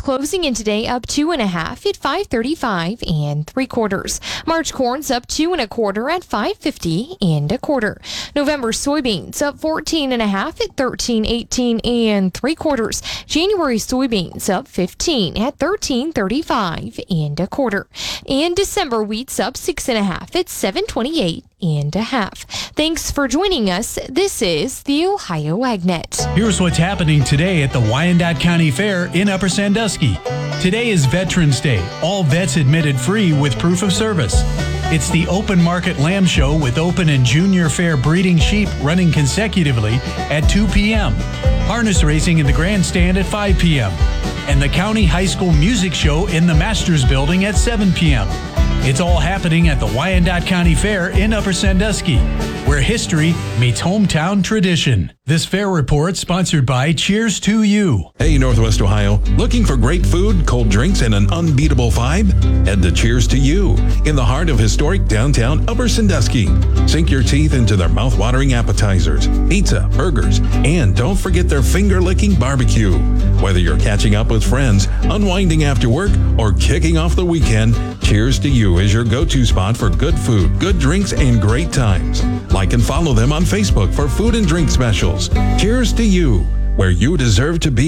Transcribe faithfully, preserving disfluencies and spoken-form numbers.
closing in today up two and a half at five thirty-five and three quarters. March corn's up two and a quarter at five fifty and a quarter. November soybeans up fourteen and a half at thirteen eighteen and three quarters. January soybeans up fifteen at thirteen thirty-five and a quarter. And December wheat's up six and a half at seven twenty-eight and a half. Thanks for joining us. This is the Ohio AgNet. Here's what's happening today at the Wyandotte County Fair in Upper Sandusky. Today is Veterans Day. All vets admitted free with proof of service. It's the Open Market Lamb Show with open and junior fair breeding sheep running consecutively at two p.m. Harness racing in the grandstand at five p.m. and the County High School Music Show in the Masters Building at seven p.m. It's all happening at the Wyandotte County Fair in Upper Sandusky, where history meets hometown tradition. This fair report sponsored by Cheers to You. Hey, Northwest Ohio, looking for great food, cold drinks, and an unbeatable vibe? Head to Cheers to You in the heart of historic downtown Upper Sandusky. Sink your teeth into their mouth-watering appetizers, pizza, burgers, and don't forget their finger-licking barbecue. Whether you're catching up with friends, unwinding after work, or kicking off the weekend, Cheers to You is your go-to spot for good food, good drinks, and great times. Like and follow them on Facebook for food and drink specials. Cheers to You, where you deserve to be.